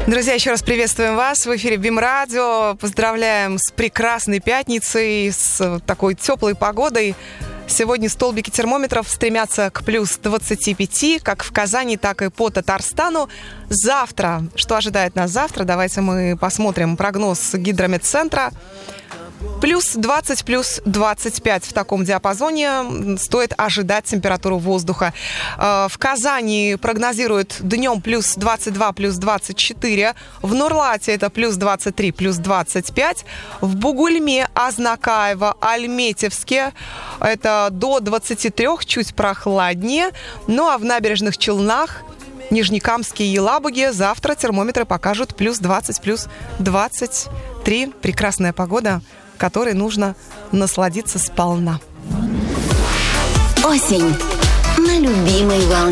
Друзья, еще раз приветствуем вас в эфире БИМ-радио. Поздравляем с прекрасной пятницей, с такой теплой погодой. Сегодня столбики термометров стремятся к плюс 25, как в Казани, так и по Татарстану. Завтра, что ожидает нас завтра, давайте мы посмотрим прогноз Гидрометцентра. Плюс 20, плюс 25 в таком диапазоне стоит ожидать температуру воздуха. В Казани прогнозируют днем плюс 22, плюс 24. В Нурлате это плюс 23, плюс 25. В Бугульме, Азнакаево, Альметьевске это до 23, чуть прохладнее. Ну а в Набережных Челнах, Нижнекамске и Елабуге завтра термометры покажут плюс 20, плюс 23. Прекрасная погода, которой нужно насладиться сполна. Осень на любимой волне.